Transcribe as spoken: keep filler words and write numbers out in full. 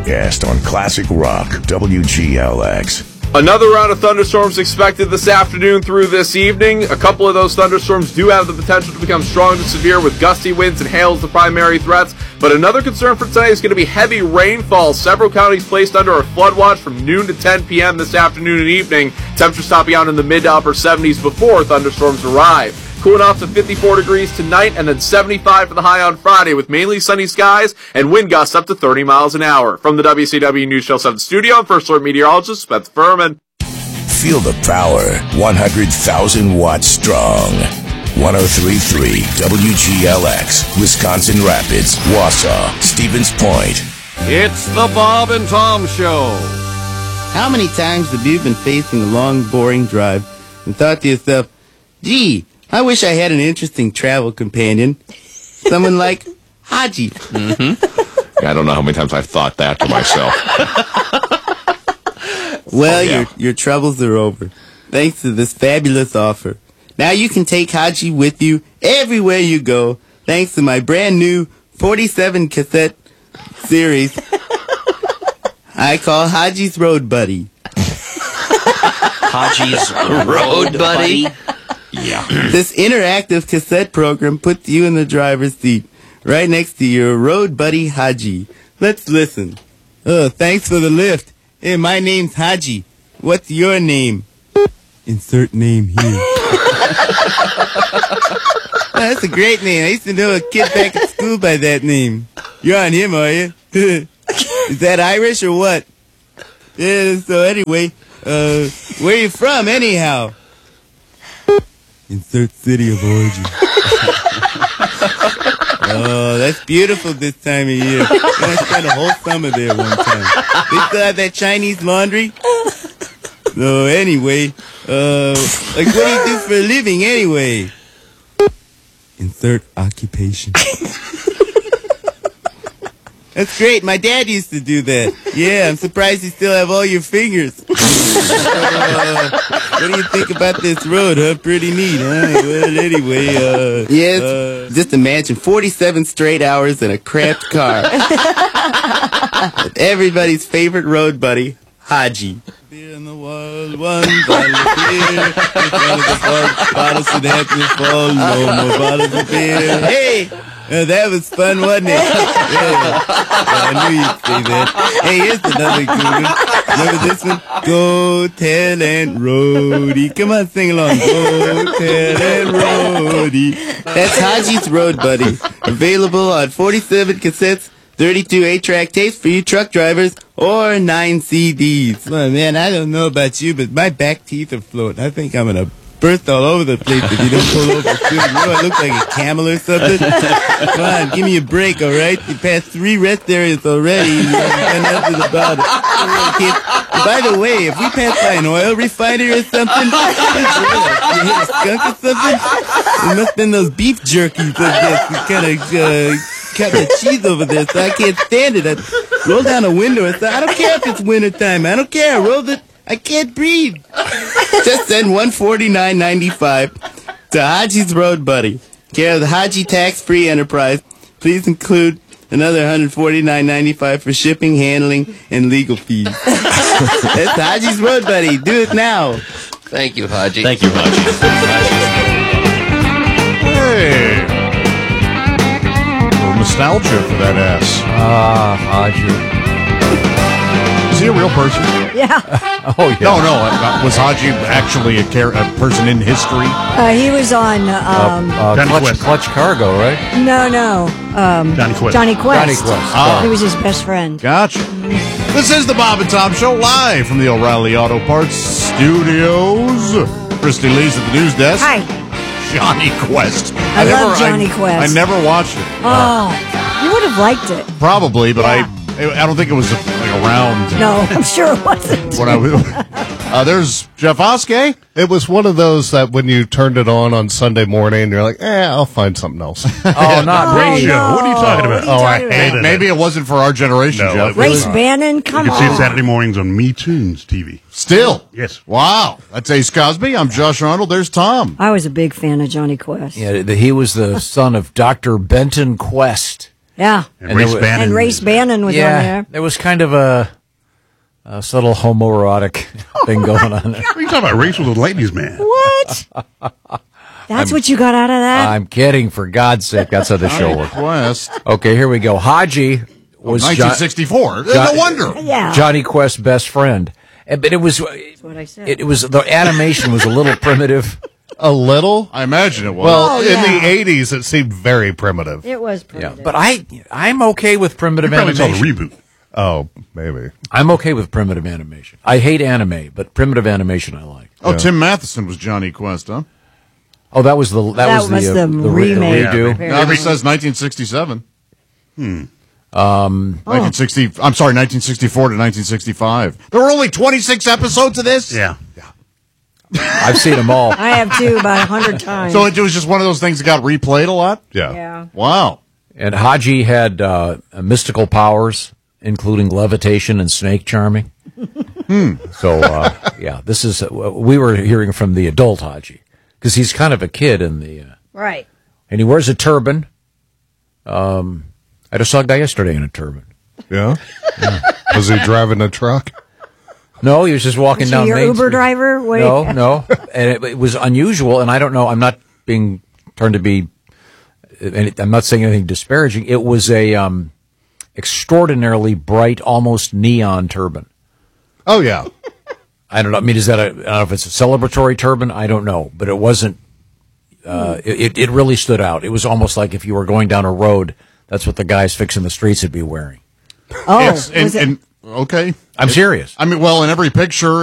forecast on Classic Rock W G L X. Another round of thunderstorms expected this afternoon through this evening. A couple of those thunderstorms do have the potential to become strong to severe, with gusty winds and hail as the primary threats. But another concern for tonight is going to be heavy rainfall. Several counties placed under a flood watch from noon to ten p.m. this afternoon and evening. Temperatures topping out in the mid to upper seventies before thunderstorms arrive. Cooling off to fifty-four degrees tonight, and then seventy-five for the high on Friday, with mainly sunny skies and wind gusts up to thirty miles an hour. From the W C W News Show seven studio, I'm First Alert meteorologist Beth Furman. Feel the power, one hundred thousand watts strong. one oh three point three W G L X, Wisconsin Rapids, Wausau, Stevens Point. It's the Bob and Tom Show. How many times have you been facing a long, boring drive and thought to yourself, gee, I wish I had an interesting travel companion. Someone like Haji. Mm-hmm. I don't know how many times I've thought that to myself. Well, oh, yeah. your your troubles are over, thanks to this fabulous offer. Now you can take Haji with you everywhere you go, thanks to my brand new forty-seven cassette series I call Haji's Road Buddy. Haji's Road Buddy? Yeah. This interactive cassette program puts you in the driver's seat, right next to your road buddy Haji. Let's listen. Oh, thanks for the lift. Hey, my name's Haji. What's your name? Insert name here. Oh, that's a great name. I used to know a kid back at school by that name. You're on him, are you? Is that Irish or what? Yeah, so anyway, uh, where you from anyhow? Insert city of origin. Oh, that's beautiful this time of year. I spent a whole summer there one time. They still have that Chinese laundry? So anyway, uh, like what do you do for a living anyway? Insert occupation. That's great. My dad used to do that. Yeah, I'm surprised you still have all your fingers. Uh, what do you think about this road, huh? Pretty neat, huh? Well, anyway, uh... Yes, uh, just imagine forty-seven straight hours in a cramped car. With everybody's favorite road buddy, Haji. Beer in the wild one, bottle of beer. In front of the bar, bottles should have to fall. No more bottles of beer. Hey! Uh, that was fun, wasn't it? Yeah. I knew you'd say that. Hey, here's another good one. Remember this one? Go tell Aunt Rhody. Come on, sing along. Go tell Aunt Rhody. That's Haji's Road Buddy. Available on forty-seven cassettes, thirty-two eight-track tapes for you truck drivers, or nine C Ds. Well, man, I don't know about you, but my back teeth are floating. I think I'm going to burst all over the place if you don't pull over soon. You know, I look like a camel or something. Come on, give me a break, all right? You passed three rest areas already, and you haven't done nothing about it. By the way, if we pass by an oil refinery or something, you hit a skunk or something, it must have been those beef jerkies of this kind of uh, cut the cheese over there, so I can't stand it. I roll down a window and say, I don't care if it's wintertime. I don't care. I roll the... I can't breathe. Just send one forty-nine ninety-five to Haji's Road Buddy, care of the Haji Tax-Free Enterprise. Please include another one forty-nine ninety-five for shipping, handling, and legal fees. That's Haji's Road Buddy. Do it now. Thank you, Haji. Thank you, Haji. Hey. A little nostalgia for that ass. Ah, Haji. Is he a real person? Yeah. Oh, yeah. No, no. Uh, was Haji actually a, car- a person in history? Uh, he was on... Um, uh, uh, Clutch, Clutch Cargo, right? No, no. Um, Johnny Quest. Johnny Quest. Johnny Quest. Oh. He was his best friend. Gotcha. This is the Bob and Tom Show, live from the O'Reilly Auto Parts Studios. Christy Lee's at the news desk. Hi. Johnny Quest. I, I love never, Johnny I, Quest. I never watched it. Oh, you would have liked it. Probably, but Yeah. I I don't think it was like around. No, I'm sure it wasn't. When I was, uh, there's Jeff Oskey. It was one of those that when you turned it on on Sunday morning, you're like, eh, I'll find something else. Oh, not Oh, radio. no. What are you talking about? What are you Oh, I talking hate about? it. Maybe it wasn't for our generation, No, Jeff. it Race Bannon, come You on. can see it Saturday mornings on Me Tunes T V. Still? Yes. Wow. That's Ace Cosby. I'm Josh Arnold. There's Tom. I was a big fan of Johnny Quest. Yeah, the, he was the son of Doctor Benton Quest. Yeah. And, And Race there wa- Bannon. And Race Bannon was on Yeah, there. there was kind of a, a subtle homoerotic thing going on there. What are you talking about? Race with a ladies' man. What? That's what you got out of that? I'm kidding, for God's sake. That's how the show works. Quest. Okay, here we go. Haji was nineteen Jo- sixty-four. Jo- no wonder. yeah. Johnny Quest's best friend. Eh, But it was, That's what I said. it, it was, the animation was a little primitive. A little? I imagine it was. Well, Oh, in yeah. the eighties, it seemed very primitive. it was Yeah, primitive. but I, I'm okay with primitive you probably saw the animation. reboot. Oh, maybe. I'm okay with primitive animation. I hate anime, but primitive animation I like. Oh, Tim Matheson was Johnny Quest, huh? Oh, that was the that, That was, was the, uh, the the, re- the remake. redo. Yeah. Now this says nineteen sixty-seven. Hmm. Um, nineteen sixty. I'm sorry, nineteen sixty-four to nineteen sixty-five. There were only twenty-six episodes of this. Yeah. I've seen them all. I have too, about a hundred times. So it was just one of those things that got replayed a lot. Yeah. yeah. Wow. And Haji had uh, mystical powers, including levitation and snake charming. Hmm. So, uh, yeah, this is, uh, we were hearing from the adult Haji, because he's kind of a kid in the, uh, Right. and he wears a turban. Um, I just saw a guy yesterday in a turban. Yeah? Was he driving a truck? No, he was just walking Was he down your Main Uber Street. driver? Wait. No, no, and it, it was unusual, and I don't know. I'm not being trying to be, and I'm not saying anything disparaging. It was a um, extraordinarily bright, almost neon turban. Oh, yeah. I don't know. I mean, is that a? I don't know if it's a celebratory turban. I don't know, but it wasn't. Uh, it it really stood out. It was almost like if you were going down a road, that's what the guys fixing the streets would be wearing. Oh, Yes, and, was it? and okay. I'm serious. I mean, well, in every picture